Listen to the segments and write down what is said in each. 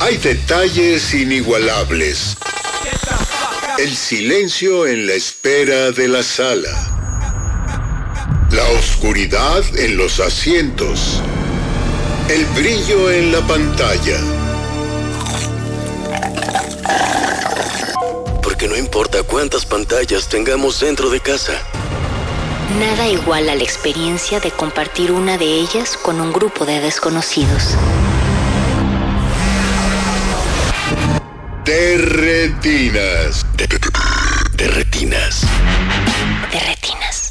Hay detalles inigualables. El silencio en la espera de la sala. La oscuridad en los asientos. El brillo en la pantalla. Porque no importa cuántas pantallas tengamos dentro de casa. Nada iguala la experiencia de compartir una de ellas con un grupo de desconocidos. De retinas. De retinas. De retinas.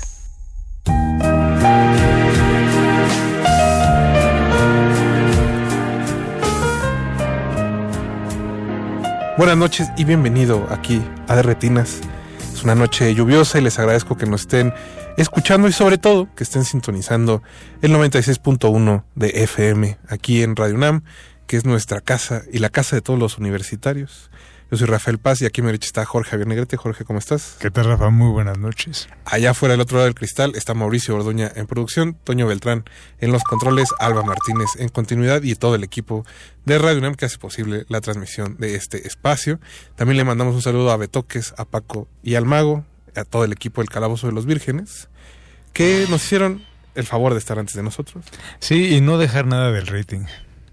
Buenas noches y bienvenido aquí a De Retinas. Es una noche lluviosa y les agradezco que nos estén escuchando y sobre todo que estén sintonizando el 96.1 de FM aquí en Radio UNAM, que es nuestra casa y la casa de todos los universitarios. Yo soy Rafael Paz y aquí a mi derecha está Jorge Javier Negrete. Jorge, ¿cómo estás? ¿Qué tal, Rafa? Muy buenas noches. Allá afuera del otro lado del cristal está Mauricio Orduña en producción, Toño Beltrán en los controles, Alba Martínez en continuidad y todo el equipo de Radio UNAM que hace posible la transmisión de este espacio. También le mandamos un saludo a Betoques, a Paco y al Mago, a todo el equipo del Calabozo de los Vírgenes, que nos hicieron el favor de estar antes de nosotros. Sí, y no dejar nada del rating.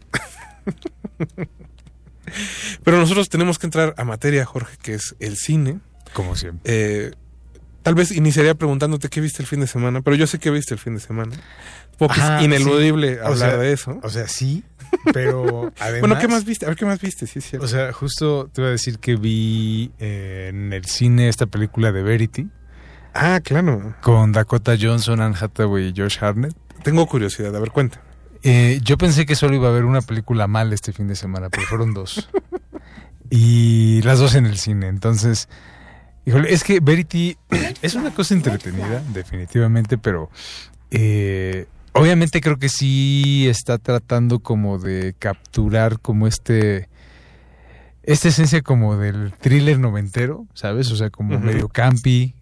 Pero nosotros tenemos que entrar a materia, Jorge, que es el cine. Como siempre. Tal vez iniciaría preguntándote qué viste el fin de semana, pero yo sé que viste el fin de semana. Porque es ineludible hablar de eso. O sea, sí, pero además... Bueno, ¿qué más viste? A ver, ¿qué más viste? Sí, es cierto. O sea, justo te iba a decir que vi en el cine esta película de Verity. Ah, claro. Con Dakota Johnson, Anne Hathaway y Josh Hartnett. Tengo curiosidad, a ver, cuenta. Yo pensé que solo iba a haber una película mal este fin de semana, pero fueron dos. Y las dos en el cine. Entonces, híjole, es que Verity es una cosa entretenida, definitivamente, pero obviamente creo que sí está tratando como de capturar como esta esencia como del thriller noventero, ¿sabes? O sea, como medio campy,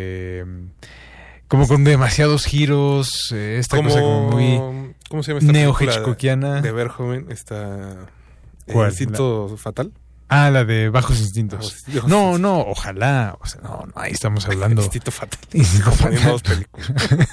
como con demasiados giros, esta cosa como muy... ¿Cómo se llama esta neo-hitchcockiana de Verhoeven? ¿Está ¿Cuál? ¿Instinto Fatal? Ah, la de Bajos Instintos. No, ojalá. O sea, no, ahí estamos hablando. Instinto Fatal. Instinto Fatal. Dos películas.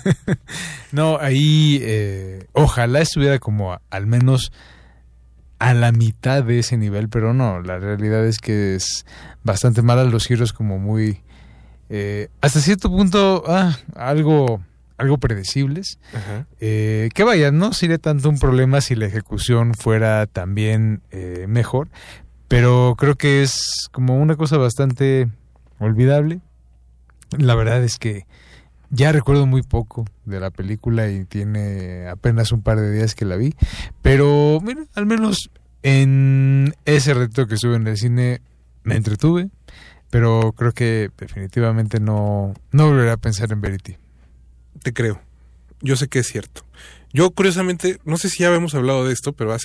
No, ahí ojalá estuviera como al menos a la mitad de ese nivel, pero no, la realidad es que es bastante mala, los giros como muy... hasta cierto punto, algo predecibles. Ajá. Que vaya, no sería tanto un problema si la ejecución fuera también mejor, pero creo que es como una cosa bastante olvidable. La verdad es que ya recuerdo muy poco de la película y tiene apenas un par de días que la vi, pero mira, al menos en ese reto que estuve en el cine me entretuve, pero creo que definitivamente no volveré a pensar en Verity. Te creo. Yo sé que es cierto. Yo, curiosamente, no sé si ya habíamos hablado de esto, pero hace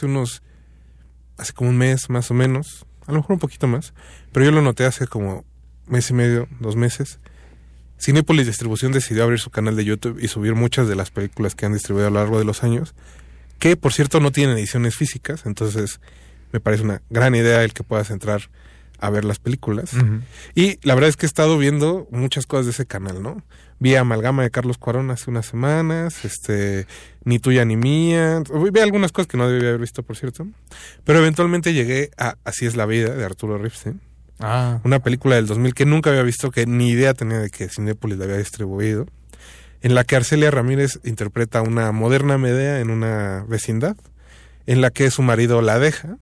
como un mes más o menos, a lo mejor un poquito más, pero yo lo noté hace como mes y medio, 2 meses. Cinépolis Distribución decidió abrir su canal de YouTube y subir muchas de las películas que han distribuido a lo largo de los años, que por cierto no tienen ediciones físicas, entonces me parece una gran idea el que puedas entrar a ver las películas. Uh-huh. Y la verdad es que he estado viendo muchas cosas de ese canal, ¿no? Vi Amalgama de Carlos Cuarón hace unas semanas, Ni tuya ni mía, vi algunas cosas que no debía haber visto, por cierto, pero eventualmente llegué a Así es la vida, de Arturo Ripstein, una película del 2000 que nunca había visto, que ni idea tenía de que Cinépolis la había distribuido, en la que Arcelia Ramírez interpreta a una moderna Medea en una vecindad, en la que su marido la deja,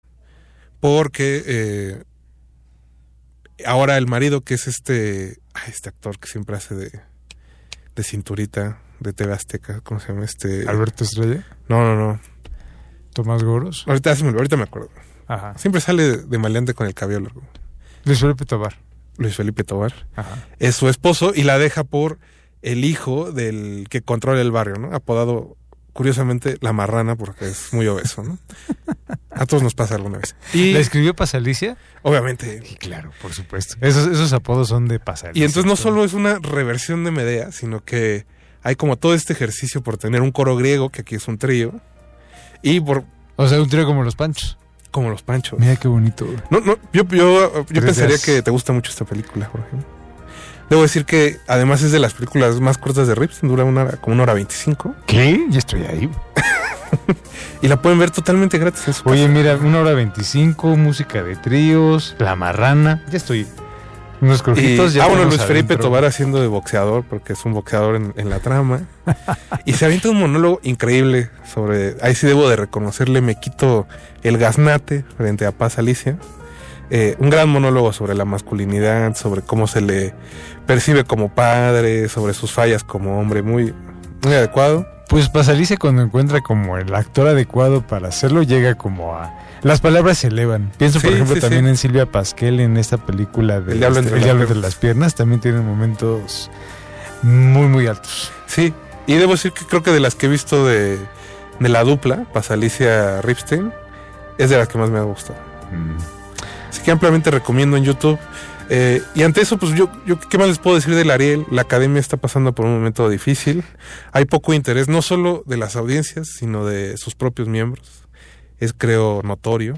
porque ahora el marido, que es este actor que siempre hace de cinturita de TV Azteca, ¿cómo se llama? ¿Alberto Estrella? No. ¿Tomás Goros? Ahorita me acuerdo. Ajá. Siempre sale de maleante con el cabello largo. Luis Felipe Tobar. Ajá. Es su esposo y la deja por el hijo del que controla el barrio, ¿no? Apodado, curiosamente, La Marrana, porque es muy obeso, ¿no? A todos nos pasa alguna vez. ¿La escribió Pasalicia? Obviamente. Sí, claro, por supuesto. Esos apodos son de Pasalicia. Y entonces no solo es una reversión de Medea, sino que hay como todo este ejercicio por tener un coro griego, que aquí es un trío, y por... O sea, un trío como los Panchos. Como los Panchos. Mira qué bonito. No, yo pensaría que te gusta mucho esta película, Jorge. Debo decir que además es de las películas más cortas de Ripstein, dura como 1:25. ¿Qué? Ya estoy ahí. Y la pueden ver totalmente gratis en su Oye, casa. mira, 1:25, música de tríos, La Marrana. Ya estoy. Unos crojitos. Luis Felipe Tobar haciendo de boxeador, porque es un boxeador en la trama. Y se avienta un monólogo increíble sobre... Ahí sí debo de reconocerle, me quito el gaznate frente a Paz Alicia. Un gran monólogo sobre la masculinidad, sobre cómo se le percibe como padre, sobre sus fallas como hombre, muy adecuado. Pues Paz Alicia, cuando encuentra como el actor adecuado para hacerlo, llega como a... Las palabras se elevan. Pienso, por ejemplo, también en Silvia Pasquel, en esta película de El Diablo entre las piernas. También tienen momentos muy, muy altos. Sí, y debo decir que creo que de las que he visto de la dupla, Paz Alicia Ripstein, es de las que más me ha gustado. Así que ampliamente recomiendo en YouTube. Y ante eso, pues yo ¿qué más les puedo decir del Ariel? La academia está pasando por un momento difícil. Hay poco interés, no solo de las audiencias, sino de sus propios miembros. Es, creo, notorio.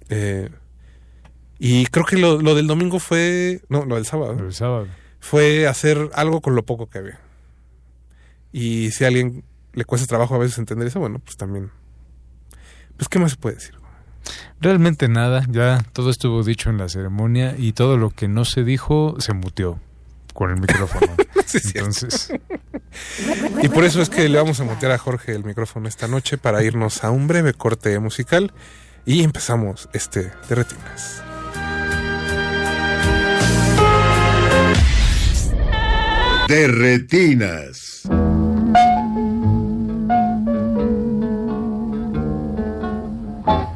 Y creo que lo del domingo fue... No, lo del sábado. Lo del sábado. Fue hacer algo con lo poco que había. Y si a alguien le cuesta trabajo a veces entender eso, bueno, pues también... Pues, ¿qué más se puede decir? Realmente nada, ya todo estuvo dicho en la ceremonia y todo lo que no se dijo se muteó con el micrófono. Sí, entonces... Y por eso es que le vamos a mutear a Jorge el micrófono esta noche para irnos a un breve corte musical y empezamos de Retinas. De Retinas.